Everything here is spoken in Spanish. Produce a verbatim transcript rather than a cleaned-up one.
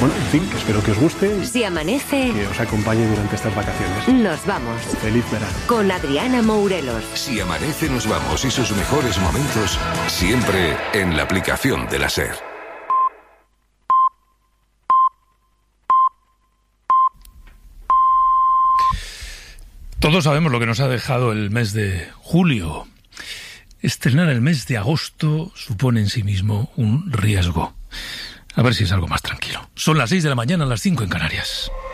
Bueno, en fin, que espero que os guste. Si amanece, que os acompañe durante estas vacaciones. Nos vamos. Feliz verano. Con Adriana Mourelos. Si amanece, nos vamos, y sus mejores momentos siempre en la aplicación de la SER. Todos sabemos lo que nos ha dejado el mes de julio. Estrenar el mes de agosto supone en sí mismo un riesgo. A ver si es algo más tranquilo. Son las seis de la mañana, las cinco en Canarias.